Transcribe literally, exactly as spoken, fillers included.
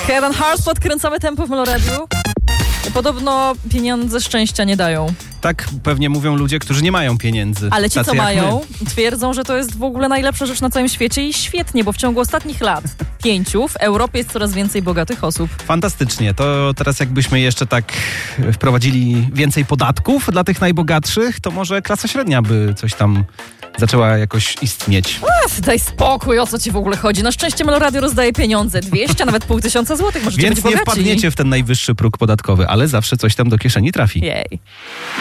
Kevin Hart, podkręcamy tempo w Meloradiu. Podobno pieniądze szczęścia nie dają. Tak pewnie mówią ludzie, którzy nie mają pieniędzy. Ale ci, Tacy co jak mają, my. twierdzą, że to jest w ogóle najlepsza rzecz na całym świecie i świetnie, bo w ciągu ostatnich lat, pięciu, w Europie jest coraz więcej bogatych osób. Fantastycznie. To teraz jakbyśmy jeszcze tak wprowadzili więcej podatków dla tych najbogatszych, to może klasa średnia by coś tam zaczęła jakoś istnieć. Uf, daj spokój, o co ci w ogóle chodzi? Na szczęście Meloradio rozdaje pieniądze. dwieście, a nawet pół tysiąca złotych. Możecie Więc być nie bogaci. wpadniecie w ten najwyższy próg podatkowy, ale zawsze coś tam do kieszeni trafi. Jej.